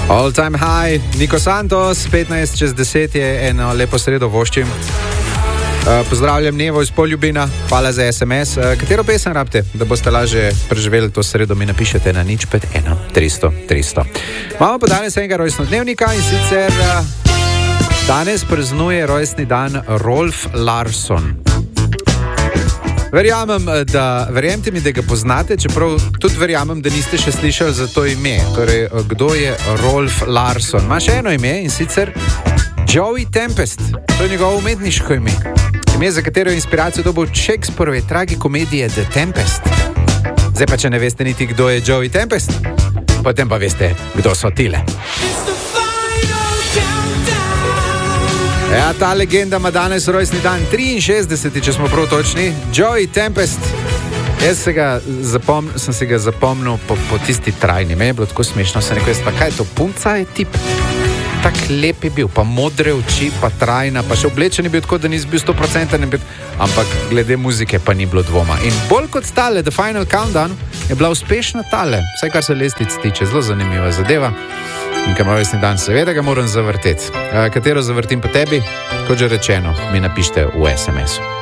All time high, Niko Santos, 15 čez 10 je eno lepo sredo voščim. Pozdravljam Nevo iz Poljubina, hvala za SMS. Katero pesem rabite, da boste lažje preživeli to sredo, mi napišete na 051 300 300. Imamo pa danes enega rojstnodnevnika in sicer danes praznuje rojstni dan Rolf Larsson. Verjemite mi, da ga poznate, čeprav tudi verjamem, da niste še slišali za to ime. Torej, kdo je Rolf Larsson? Ima še eno ime in sicer Joey Tempest. To je njegovo umetniško ime. Ime, za katero je inspiracijo dobil Shakespearove tragikomedije The Tempest. Zdaj pa, če ne veste niti, kdo je Joey Tempest, potem pa veste, kdo so tile. Ja, ta legenda ima danes rojstni dan 63, če smo prav točni. Joey Tempest. Jaz sem si ga zapomnil po tisti trajni. Meni je bilo tako smešno, sem rekel, pa kaj je to, punca je tip? Tak lep je bil, pa modre oči, pa trajna, pa še oblečen je bil tako, da nisi bil 100%, ampak glede muzike pa ni bilo dvoma. In bolj kot tale, The Final Countdown, je bila uspešna tale, vsaj kar se lestvic tiče, zelo zanimiva zadeva. In kam rojstni dan, seveda ga moram zavrteti. Katero zavrtim po tebi? Kot že rečeno, mi napište v SMS-u.